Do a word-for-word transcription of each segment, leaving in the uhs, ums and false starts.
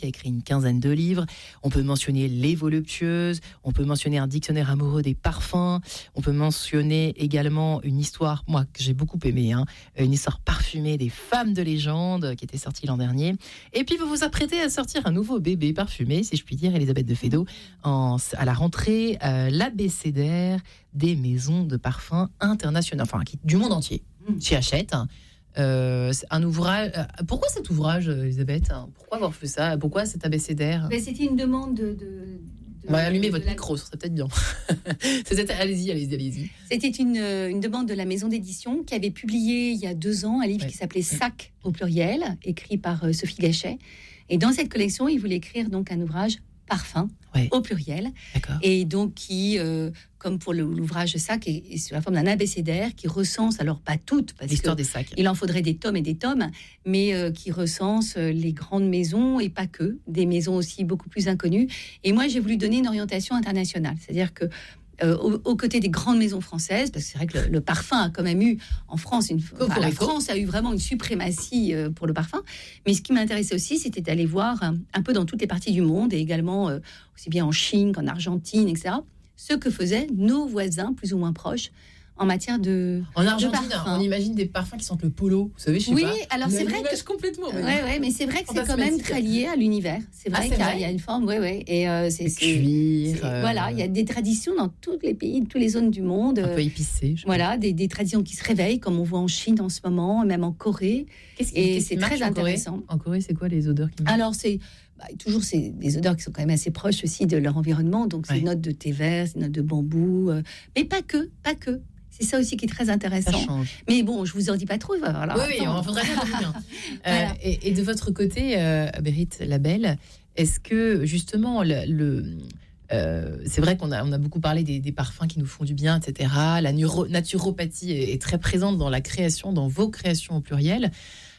qui a écrit une quinzaine de livres. On peut mentionner Les Voluptueuses, on peut mentionner un dictionnaire amoureux des parfums, on peut mentionner également une histoire, moi, que j'ai beaucoup aimée, hein, une histoire parfumée des femmes de légende, qui était sortie l'an dernier. Et puis, vous vous apprêtez à sortir un nouveau bébé parfumé, si je puis dire, Elisabeth de Fédot, en, à la rentrée, euh, l'abécédaire des maisons de parfums internationales, enfin, qui, du monde entier, mmh. chez Hachette. Euh, c'est un ouvrage. Euh, pourquoi cet ouvrage, Elisabeth ? Pourquoi avoir fait ça ? Pourquoi cet abécédaire ? Ben, c'était une demande de. de... On va allumer votre la... micro, ça serait peut-être bien. C'était... Allez-y, allez-y, allez-y. C'était une, une demande de la maison d'édition qui avait publié il y a deux ans un livre ouais. qui s'appelait Sac au pluriel, écrit par euh, Sophie Gachet. Et dans cette collection, il voulait écrire donc un ouvrage parfum ouais. au pluriel. D'accord. Et donc qui, euh, comme pour le, l'ouvrage Sac, est, est sous la forme d'un abécédaire qui recense, alors pas toutes, parce l'histoire que des sacs. Il en faudrait des tomes et des tomes, mais euh, qui recense les grandes maisons et pas que, des maisons aussi beaucoup plus inconnues. Et moi, j'ai voulu donner une orientation internationale, c'est-à-dire que Euh, aux, aux côtés des grandes maisons françaises, parce que c'est vrai que le, le parfum a quand même eu en France, une, enfin, la France a eu vraiment une suprématie euh, pour le parfum. Mais ce qui m'intéressait aussi, c'était d'aller voir un, un peu dans toutes les parties du monde, et également euh, aussi bien en Chine qu'en Argentine, et cetera, ce que faisaient nos voisins plus ou moins proches en matière de en Argentine, de on imagine des parfums qui sentent le polo, vous savez, je sais oui, pas. Oui, alors c'est vrai que complètement. Ouais, ouais, mais c'est vrai que c'est quand même très lié à l'univers. C'est vrai ah, c'est qu'il y a, vrai il y a une forme, ouais, ouais, et euh, c'est, c'est cuir. C'est, euh... Voilà, il y a des traditions dans tous les pays, toutes les zones du monde. Un peu épicé. Voilà, des, des traditions qui se réveillent, comme on voit en Chine en ce moment, même en Corée. Qu'est-ce qui, et qu'est-ce c'est qui très en intéressant. Corée en Corée, c'est quoi les odeurs qui marchent ? Alors c'est bah, toujours c'est des odeurs qui sont quand même assez proches aussi de leur environnement. Donc c'est ouais. notes de thé vert, c'est notes de bambou, euh, mais pas que, pas que. C'est ça aussi qui est très intéressant. Mais bon, je vous en dis pas trop. Voilà, oui, oui, on faudrait bien. bien. voilà. euh, et, et de votre côté, euh, Berit Labelle, est-ce que justement le, le euh, c'est vrai qu'on a on a beaucoup parlé des, des parfums qui nous font du bien, et cetera. La neuro, naturopathie est, est très présente dans la création, dans vos créations au pluriel.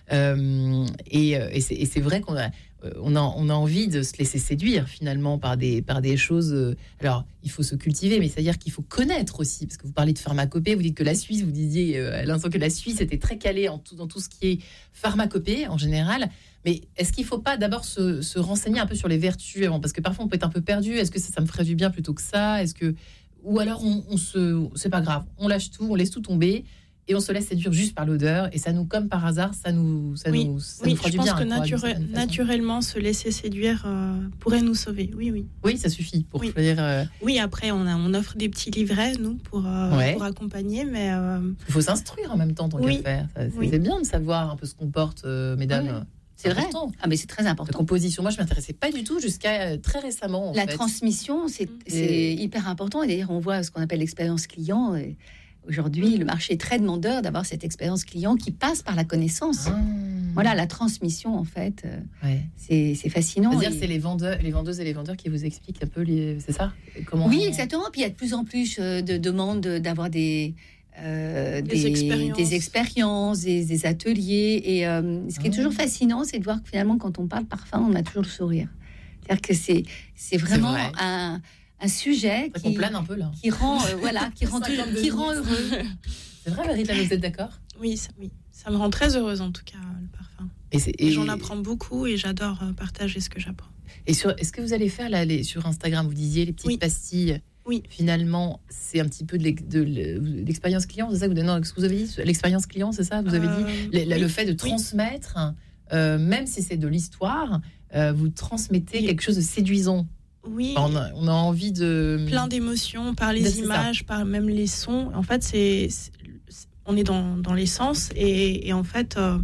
Euh, et, et, c'est, et c'est vrai qu'on a on a, on a envie de se laisser séduire finalement par des, par des choses. Euh, alors, il faut se cultiver, mais c'est-à-dire qu'il faut connaître aussi, parce que vous parlez de pharmacopée, vous dites que la Suisse, vous disiez euh, à l'instant que la Suisse était très calée en tout, dans tout ce qui est pharmacopée en général. Mais est-ce qu'il ne faut pas d'abord se, se renseigner un peu sur les vertus avant ? Parce que parfois on peut être un peu perdu. Est-ce que ça, ça me ferait du bien plutôt que ça ? Est-ce que... Ou alors on, on se... c'est pas grave, on lâche tout, on laisse tout tomber. Et on se laisse séduire juste par l'odeur, et ça nous, comme par hasard, ça nous, ça oui, nous, ça oui, nous fera du bien. Je pense que quoi, nature- naturellement, se laisser séduire euh, pourrait nous sauver. Oui, oui. Oui, ça suffit pour oui. dire. Euh... Oui, après, on, a, on offre des petits livrets, nous, pour, euh, ouais. pour accompagner, mais. Euh... Il faut s'instruire en même temps, tant oui. qu'à faire. Ça, c'est, oui. c'est bien de savoir un peu ce qu'on porte, euh, mesdames. Oui. C'est, c'est vrai. Ah, mais c'est très important. La composition, moi, je m'intéressais pas du tout jusqu'à euh, très récemment. En La fait. transmission, c'est, c'est et... hyper important. Et d'ailleurs, on voit ce qu'on appelle l'expérience client. Et... Aujourd'hui, le marché est très demandeur d'avoir cette expérience client qui passe par la connaissance. Ah. Voilà, la transmission, en fait, ouais. c'est, c'est fascinant. C'est-à-dire et... c'est les vendeurs, les vendeuses et les vendeurs qui vous expliquent un peu, les... c'est ça ? Comment Oui, on... exactement. Puis il y a de plus en plus de demandes d'avoir des, euh, des, des, expériences. des expériences, des, des ateliers. Et euh, ce qui est ah. toujours fascinant, c'est de voir que finalement, quand on parle parfum, on a toujours le sourire. C'est-à-dire que c'est, c'est vraiment c'est un... un sujet qui, plane un peu, là. qui rend euh, voilà qui rend qui rend heureux. C'est vrai, Berit, vous êtes d'accord ? Oui, ça, oui, ça me rend très heureuse en tout cas le parfum. Et, c'est, et... et j'en apprends beaucoup et j'adore partager ce que j'apprends. Et sur, est-ce que vous allez faire là les, sur Instagram, vous disiez les petites oui. pastilles. Oui. Finalement, c'est un petit peu de, l'ex, de, de l'expérience client, c'est ça que vous, non, ce que vous avez dit, l'expérience client, c'est ça, vous avez euh, dit le, oui. le fait de transmettre, oui. euh, même si c'est de l'histoire, euh, vous transmettez oui. quelque chose de séduisant. Oui, on a, on a envie de... Plein d'émotions, par les c'est images, ça. Par même les sons. En fait, c'est, c'est, on est dans, dans les sens. Et, et en fait, euh,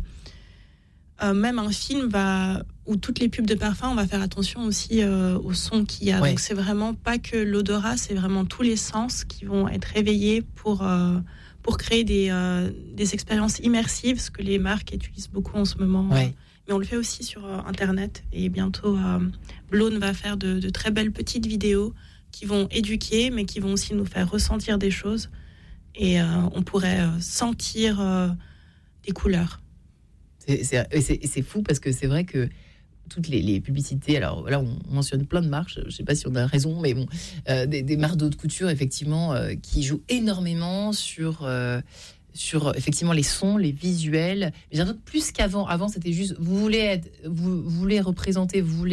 euh, même un film va, où toutes les pubs de parfum, on va faire attention aussi euh, au son qu'il y a. Ouais. Donc, c'est vraiment pas que l'odorat, c'est vraiment tous les sens qui vont être réveillés pour, euh, pour créer des, euh, des expériences immersives, ce que les marques utilisent beaucoup en ce moment. Ouais. Mais on le fait aussi sur euh, Internet. Et bientôt, euh, Blone va faire de, de très belles petites vidéos qui vont éduquer, mais qui vont aussi nous faire ressentir des choses. Et euh, on pourrait euh, sentir euh, des couleurs. C'est, c'est, c'est, c'est fou parce que c'est vrai que toutes les, les publicités, alors là, on mentionne plein de marques, je ne sais pas si on a raison, mais bon, euh, des, des marques d'haute couture, effectivement, euh, qui jouent énormément sur... Euh, sur effectivement les sons, les visuels, mais j'ai l'impression que plus qu'avant, avant c'était juste vous voulez être, vous, vous voulez représenter, vous voulez